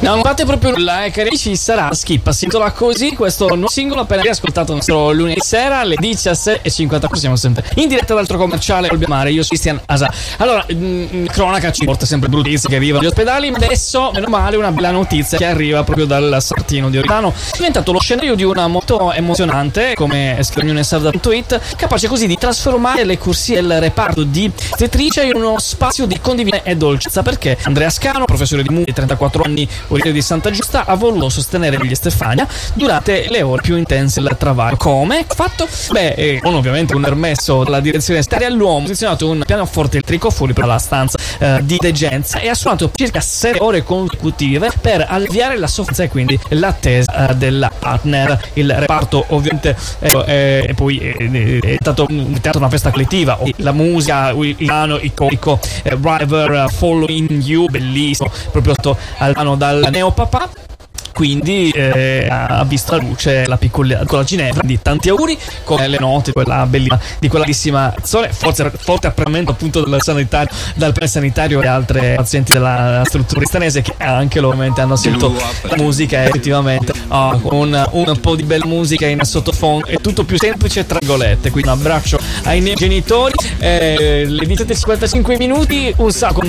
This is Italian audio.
Non fate proprio nulla, cari, ci sarà Skip, si intitola così questo nuovo singolo appena riascoltato il nostro lunedì sera alle 17:54. Siamo sempre in diretta dal centro commerciale Olbia-Mare. Io sono Cristian Asa. Allora, cronaca ci porta sempre bruttissime che arrivano agli ospedali, ma adesso, meno male, una bella notizia che arriva proprio dal Sartino di Oristano. È diventato lo scenario di una moto emozionante, come scrive Newnesarda.it, capace così di trasformare le corsie del reparto di ostetricia in uno spazio di condivisione e dolcezza, perché Andrea Scano, professore di musica di 34 anni, origine di Santa Giusta, ha voluto sostenere Villa Stefania durante le ore più intense del travaglio. Come? Fatto? Con ovviamente un permesso dalla direzione stereo, all'uomo ha posizionato un pianoforte elettrico fuori dalla stanza di degenza e ha suonato circa 6 ore consecutive per alleviare la sofferenza e quindi l'attesa della partner. Il reparto ovviamente e poi è stato una festa collettiva, la musica, il piano iconico River Following You, bellissimo, proprio al mano dal neopapà. Quindi ha visto la luce la piccola Ginevra. Di tanti auguri con le note, quella bellissima di quella bellissima canzone, forte apprezzamento appunto dal pre-sanitario e altre pazienti della struttura istanese, che anche loro ovviamente hanno sentito la musica, e effettivamente un po' di bella musica in sottofondo è tutto più semplice, tra virgolette. Quindi un abbraccio ai miei genitori. Le 17:55 minuti, un sacco